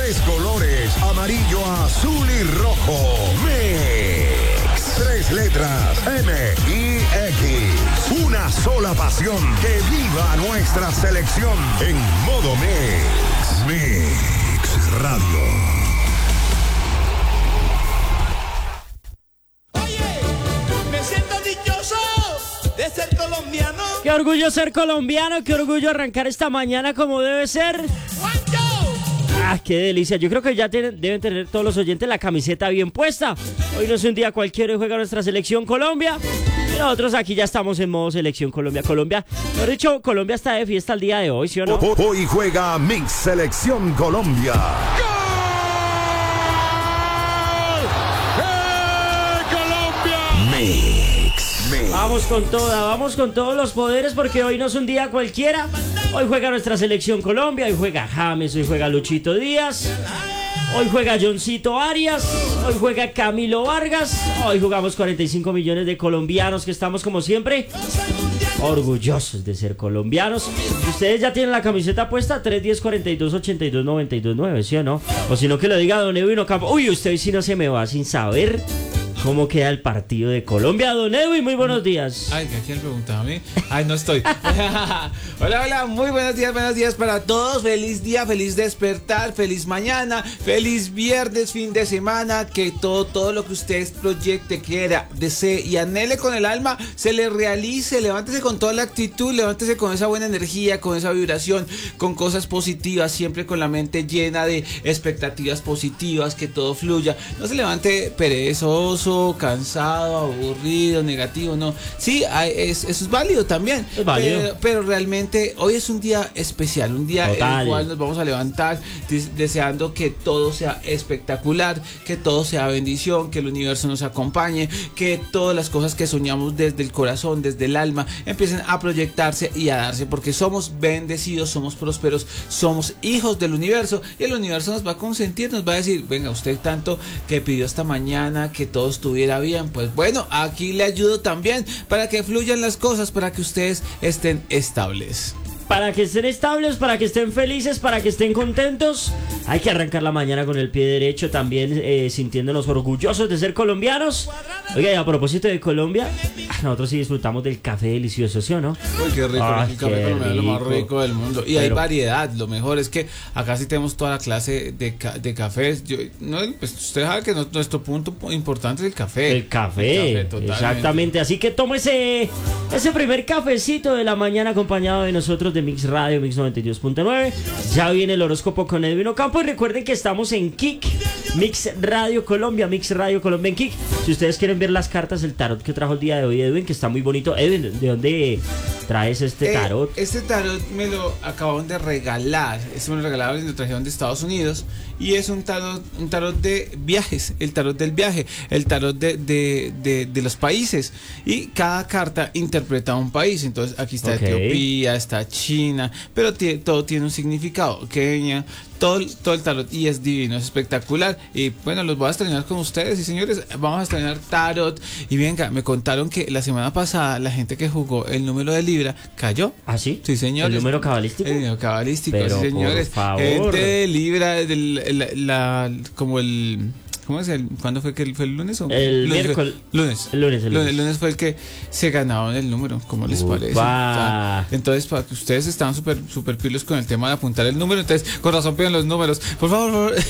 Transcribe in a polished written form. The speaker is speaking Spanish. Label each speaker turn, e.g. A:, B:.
A: Tres colores, amarillo, azul y rojo. Mix. Tres letras, MIX. Una sola pasión. Que viva nuestra selección en modo Mix. Mix Radio.
B: De ser colombiano.
C: Qué orgullo ser colombiano, qué orgullo arrancar esta mañana como debe ser. Ah, qué delicia. Yo creo que ya deben tener todos los oyentes la camiseta bien puesta. Hoy no es un día cualquiera y juega nuestra selección Colombia. Y nosotros aquí ya estamos en modo selección Colombia. Mejor dicho, Colombia está de fiesta el día de hoy, ¿sí o no?
A: Hoy juega Mix Selección Colombia.
C: Vamos con toda, vamos con todos los poderes porque hoy no es un día cualquiera. Hoy juega nuestra selección Colombia, hoy juega James, hoy juega Luchito Díaz, hoy juega Johncito Arias, hoy juega Camilo Vargas, hoy jugamos 45 millones de colombianos que estamos como siempre orgullosos de ser colombianos. Ustedes ya tienen la camiseta puesta 310-42-82-92-9, ¿sí o no? O si no que lo diga Don Edwin Ocampo. Uy, usted hoy sí no se me va sin saber ¿cómo queda el partido de Colombia? Don Edwin, muy buenos días.
D: Ay, ¿a quién preguntaba a mí? Ay, no estoy. Hola, muy buenos días para todos. Feliz día, feliz despertar, feliz mañana, feliz viernes, fin de semana. Que todo lo que usted proyecte, quiera, desee y anhele con el alma, se le realice. Levántese con toda la actitud, levántese con esa buena energía, con esa vibración, con cosas positivas, siempre con la mente llena de expectativas positivas, que todo fluya. No se levante perezoso, cansado, aburrido, negativo, no. Sí, eso es válido también.
C: Es válido.
D: Pero realmente hoy es un día especial, un día en el cual nos vamos a levantar deseando que todo sea espectacular, que todo sea bendición, que el universo nos acompañe, que todas las cosas que soñamos desde el corazón, desde el alma, empiecen a proyectarse y a darse, porque somos bendecidos, somos prósperos, somos hijos del universo, y el universo nos va a consentir, nos va a decir, venga, usted tanto que pidió esta mañana que todo estuviera bien, pues bueno, aquí le ayudo también para que fluyan las cosas, para que ustedes estén estables.
C: Para que estén estables, para que estén felices, para que estén contentos, hay que arrancar la mañana con el pie derecho, también sintiéndonos orgullosos de ser colombianos. Oiga, y a propósito de Colombia, nosotros sí disfrutamos del café delicioso, ¿sí o no?
D: Uy, qué rico, el café colombiano es lo más rico del mundo. Y hay variedad, lo mejor es que acá sí tenemos toda la clase de cafés. Pues usted sabe que nuestro punto importante es el café.
C: El café, exactamente. Así que tome ese primer cafecito de la mañana acompañado de nosotros de Mix Radio, Mix 92.9. Ya viene el horóscopo con Edwin Ocampo y recuerden que estamos en Kik, Mix Radio Colombia en Kik. Si ustedes quieren ver las cartas del tarot que trajo el día de hoy Edwin, que está muy bonito. Edwin, ¿de dónde traes este tarot?
D: Este tarot me lo acaban de regalar. Este me lo regalaron y lo trajeron de Estados Unidos. Y es un tarot de viajes, el tarot del viaje, el tarot de los países. Y cada carta interpreta un país. Entonces aquí está Etiopía, está China, pero todo tiene un significado. Kenia, todo el tarot, y es divino, es espectacular. Y bueno, los voy a estrenar con ustedes. Y señores, vamos a estrenar tarot. Y venga, me contaron que la semana pasada la gente que jugó el número de Libra cayó.
C: ¿Ah, sí?
D: Sí, señores.
C: ¿El número cabalístico?
D: El número cabalístico,
C: pero
D: sí, señores.
C: Por favor.
D: Gente de Libra, como el... ¿Cómo es ¿Cuándo fue que fue el lunes?
C: El miércoles.
D: El lunes fue el que se ganaron el número, ¿cómo les parece? O sea, entonces, para que ustedes estaban súper pilos con el tema de apuntar el número, entonces, con razón piden los números. Por favor.